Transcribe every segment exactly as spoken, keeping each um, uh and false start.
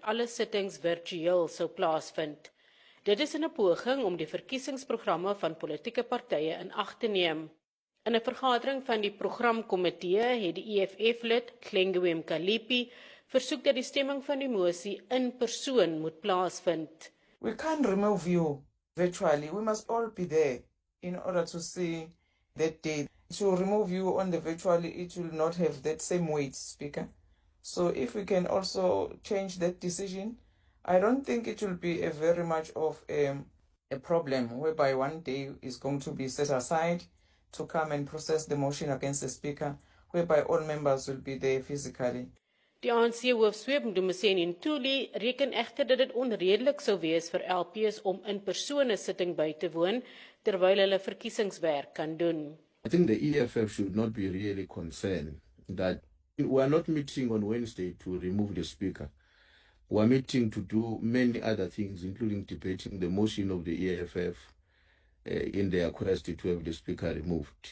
alle sittings virtueel sou plaasvind. Dit is in 'n poging om die verkiesingsprogramme van politieke partye in ag te neem. In 'n vergadering van die programkomitee het die E F F-lid Klengiwe Mkalipi versoek dat die stemming van die mosie in persoon moet plaasvind. We can't remove you virtually. We must all be there in order to see that day. To remove you on the virtually, it will not have that same weight, Speaker. So if we can also change that decision, I don't think it will be a very much of a, a problem whereby one day is going to be set aside to come and process the motion against the Speaker, whereby all members will be there physically. Die A N C-hoofsweep Mdumiseni Ntuli reken egter dat dit onredelik sou wees vir L P's om in persoon 'n sitting by te woon terwyl hulle verkiesingswerk kan doen. I think the E F F should not be really concerned that we are not meeting on Wednesday to remove the Speaker. We are meeting to do many other things, including debating the motion of the E F F uh, in their quest to have the Speaker removed.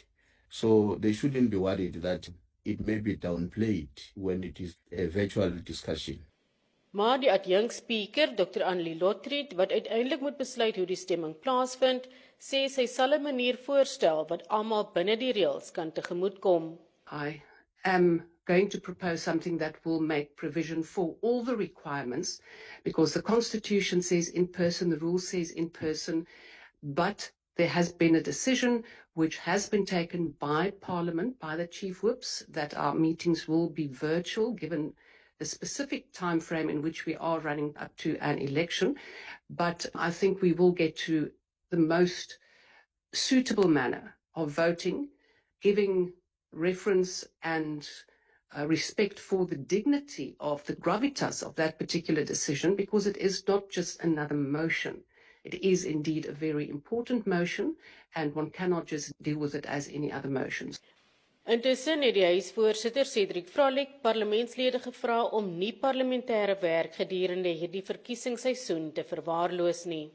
So they shouldn't be worried that it may be downplayed when it is a virtual discussion. Maar die adjunkspeaker, Dokter Annelie Lotriet, wat uiteindelik moet besluit hoe die stemming plaasvind, sê sy sal 'n manier voorstel wat almal binne die reëls kan tegemoetkom. I am going to propose something that will make provision for all the requirements, because the Constitution says in person, the rule says in person, but there has been a decision which has been taken by Parliament, by the Chief Whips, that our meetings will be virtual, given the specific time frame in which we are running up to an election. But I think we will get to the most suitable manner of voting, giving reference and uh, respect for the dignity of the gravitas of that particular decision, because it is not just another motion. It is indeed a very important motion, and one cannot just deal with it as any other motions. Intussen het die huisvoorsitter Cedric Vrolik parlementslede gevra om nie parlementêre werk gedurende hierdie verkiesingsseisoen te verwaarloos nie.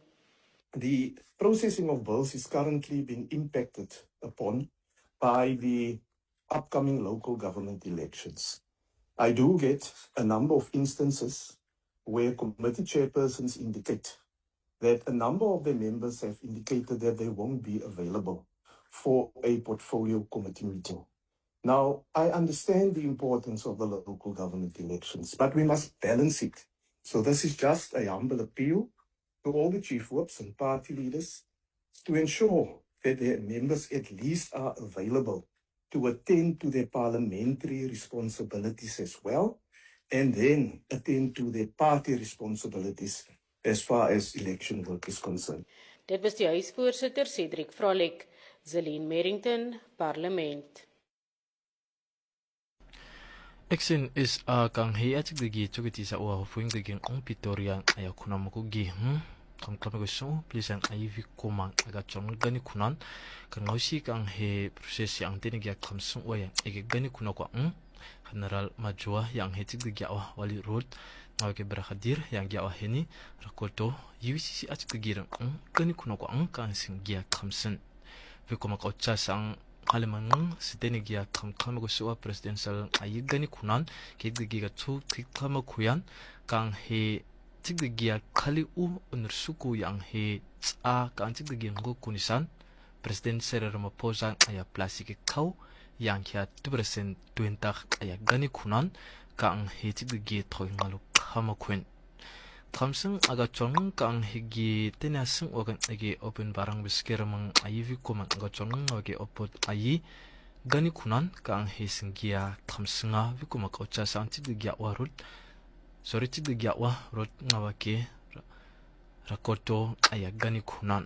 The processing of bills is currently being impacted upon by the upcoming local government elections. I do get a number of instances where committee chairpersons indicate that a number of the members have indicated that they won't be available for a portfolio committee meeting. Now, I understand the importance of the local government elections, but we must balance it. So this is just a humble appeal to all the chief whips and party leaders to ensure that their members at least are available to attend to their parliamentary responsibilities as well, and then attend to their party responsibilities as far as election work is concerned. Dit was die huisvoorsitter Cedric Vrolik, Zelene Merrington, Parlement. Exen is a kang he at the gate to get is a wing the on Pretoria, Ayakunamugi, hm, come come so, please an Ivy Coman, I got John Gunny Kunan, can now see kang he process young Denigia comes some way, a Gunny Kunaka, hm, General Majua, young hetic the Gawa, Wally Road, Nage Brahadir, young Gawa Henny, Rakoto, U C C at the Giran, hm, Gunny Kunaka, can sing Gia Thompson. We come out Chasang. Kalimangang Sidenigia Kam Kamagosuwa Presidential Ayigani Kunan, Kigiga two Kamakuyan, Kang he Tigigia Kali U Unsuku Yang he A Kantigiango Kunisan, President Cyril Ramaphosa Aya Plastic Cow, Yang Kia two percent Twintach Ayagani Kunan, Kang he Tigigi Toingalu Kamakun. Thompson agachong kang higi tenasung organ agi open barang biskeramang ayivi kuman agachong agi opot ayi gani kunan kang hisingia Thompsonga vikumak ocha santi digya warut sorry ti digya wa rot ngawake rakoto aya gani kunan.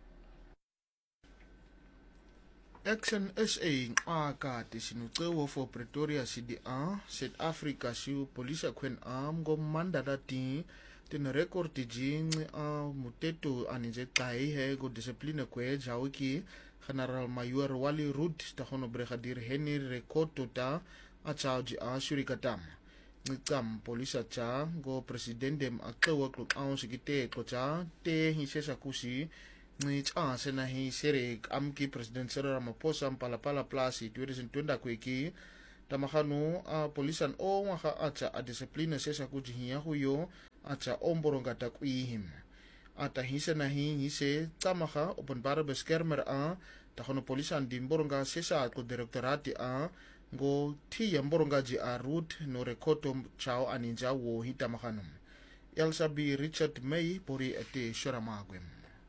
Action S A aka tisinucewo for Pretoria C D A South Africa siu polisa kwen am go mandadati tin record jingi a mutetu aninje kai he go discipline kwe jawiki General Major Wally Rood ta hono Brigadier Henry Rekoto ta a charge a surikatam ngam polisa cha go presidendem akwa klok a sikite klocha te hisesa kusi Nich ah sena hi sere amki President Cyril Ramaphosa Mpalapala Plasi twenty twenty kweki tamakanu a polisan o ngaka acha a discipline sesa kujihiya huyo acha omboronga takwihim. Ata hise na hin hise tamaga openbare beschermer a tagono polisie aan die mboronga sesa ko direktorati a ngo tiya mboronga ji a root no rekoto chao aninja wo hitamaganum. Elsa B. Richard May pori ete shoramagwem.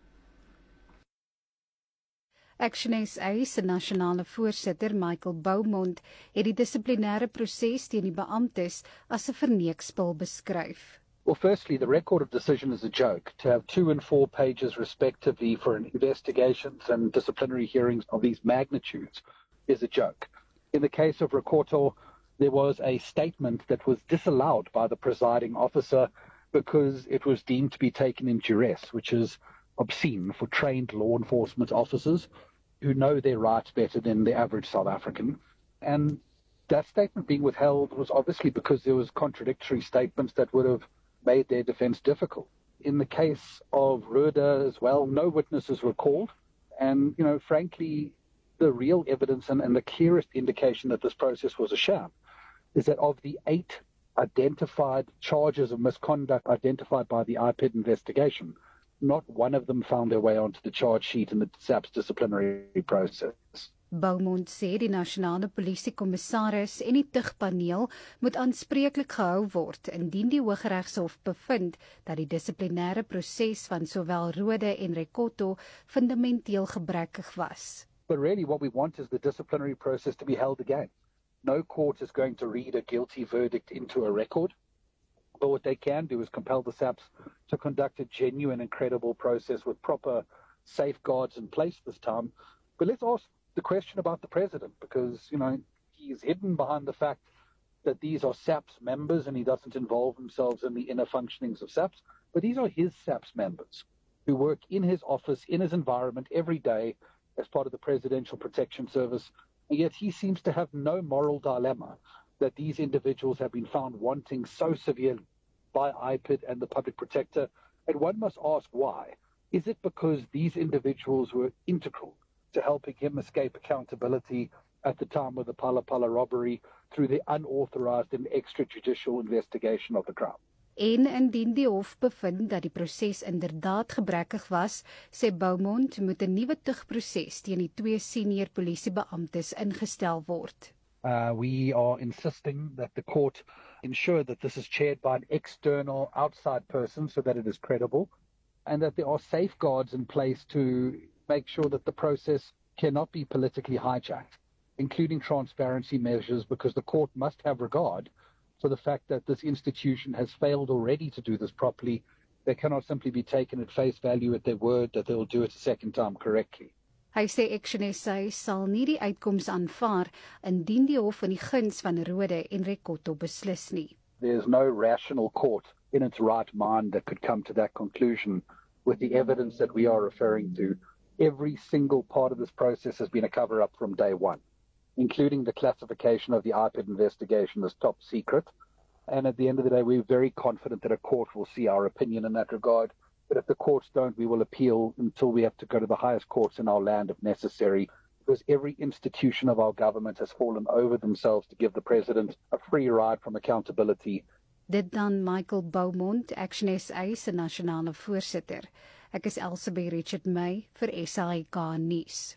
Action S A se nasionale voorsitter Michael Beaumont het die dissiplinêre proses teen die beamptes as 'n verneekspel beskryf. Well, firstly, the record of decision is a joke. To have two and four pages respectively for investigations and disciplinary hearings of these magnitudes is a joke. In the case of Rekoto, there was a statement that was disallowed by the presiding officer because it was deemed to be taken in duress, which is obscene for trained law enforcement officers who know their rights better than the average South African. And that statement being withheld was obviously because there was contradictory statements that would have made their defense difficult. In the case of Rueda as well, no witnesses were called. And, you know, frankly, the real evidence and, and the clearest indication that this process was a sham is that of the eight identified charges of misconduct identified by the I P I D investigation, not one of them found their way onto the charge sheet in the SAPS disciplinary process. Beaumont sê die nasionale polisiekommissaris en die tugpaneel moet aanspreeklik gehou word indien die Hooggeregshof bevind dat die dissiplinêre proses van sowel Rode en Rekoto fundamenteel gebrekkig was. But really what we want is the disciplinary process to be held again. No court is going to read a guilty verdict into a record, but what they can do is compel the SAPS to conduct a genuine and credible process with proper safeguards in place this time. But let's ask the question about the president, because, you know, he's hidden behind the fact that these are SAPS members and he doesn't involve himself in the inner functionings of SAPS, but these are his SAPS members who work in his office, in his environment every day as part of the Presidential Protection Service, and yet he seems to have no moral dilemma that these individuals have been found wanting so severely by I P I D and the Public Protector, and one must ask why. Is it because these individuals were integral to helping him escape accountability at the time of the Phala Phala robbery through the unauthorized and extrajudicial investigation of the crime? En indien die hof bevind dat die proses inderdaad gebrekkig was, sê Beaumont moet 'n nuwe tugproses teen die twee senior polisiebeamptes ingestel word. Uh, we are insisting that the court ensure that this is chaired by an external outside person so that it is credible, and that there are safeguards in place to make sure that the process cannot be politically hijacked, including transparency measures, because the court must have regard for the fact that this institution has failed already to do this properly. They cannot simply be taken at face value at their word that they will do it a second time correctly. Hy sê Action S A sal nie die uitkoms aanvaar indien die hof in die guns van Rode en Rekoto beslis nie. There's no rational court in its right mind that could come to that conclusion with the evidence that we are referring to. Every single part of this process has been a cover-up from day one, including the classification of the I P I D investigation as top secret. And at the end of the day, we're very confident that a court will see our opinion in that regard. But if the courts don't, we will appeal until we have to go to the highest courts in our land if necessary, because every institution of our government has fallen over themselves to give the president a free ride from accountability. Dit dan Michael Beaumont, Action S A se nasionale voorsitter. Ek is Elsa B. Richard May vir S A I K Nuus.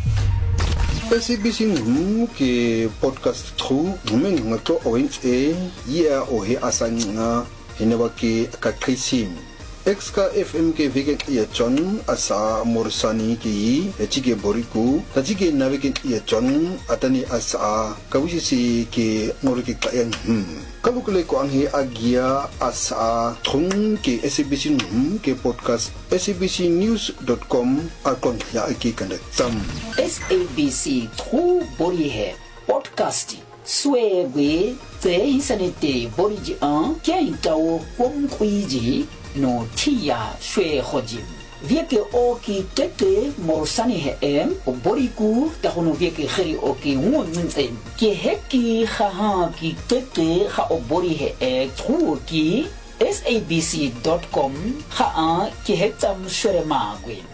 S A B C ngu ke podcast tru ngumeng ngato owens e ya o he asanga henewa ke kakrisim Exka F M ke vegen ya John asa morsani ki echige boriku tajige navegen ya John atani asa kawisi ke ngoriki kayan hmm kalukule ko anghi agia asa thung ke S A B C ngu ke podcast S A B C news dot com akon ya ki kanda sam S A B C tru bori he podcasting swebe te insanete boriji an kya intao kom kuiji no tia shwe hojim vieke oki tete morsani he em o boriku ta hono vieke kheri oki ngunzen ke heki kha ki tete kha o bori he e tru ki S A B C dot com kha a ki hetam shwe magwe